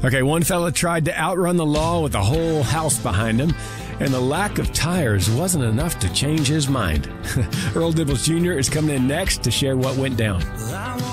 Okay, one fella tried to outrun the law with a whole house behind him, and the lack of tires wasn't enough to change his mind. Earl Dibbles Jr. is coming in next to share what went down.